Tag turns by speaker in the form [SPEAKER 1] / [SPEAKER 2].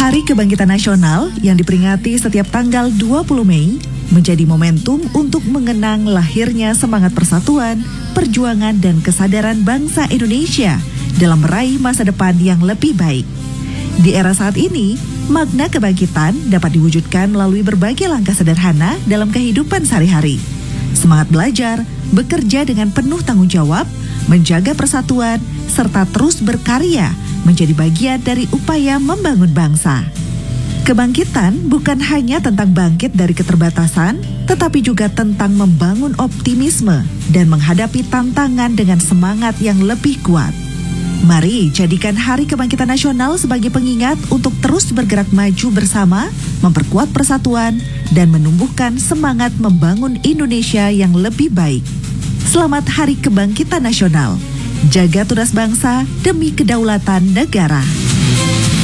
[SPEAKER 1] Hari Kebangkitan Nasional yang diperingati setiap tanggal 20 Mei menjadi momentum untuk mengenang lahirnya semangat persatuan, perjuangan dan kesadaran bangsa Indonesia dalam meraih masa depan yang lebih baik. Di era saat ini, makna kebangkitan dapat diwujudkan melalui berbagai langkah sederhana dalam kehidupan sehari-hari. Semangat belajar, bekerja dengan penuh tanggung jawab, menjaga persatuan, serta terus berkarya menjadi bagian dari upaya membangun bangsa. Kebangkitan bukan hanya tentang bangkit dari keterbatasan, tetapi juga tentang membangun optimisme dan menghadapi tantangan dengan semangat yang lebih kuat. Mari jadikan Hari Kebangkitan Nasional sebagai pengingat untuk terus bergerak maju bersama, memperkuat persatuan, dan menumbuhkan semangat membangun Indonesia yang lebih baik. Selamat Hari Kebangkitan Nasional. Jaga tunas bangsa demi kedaulatan negara.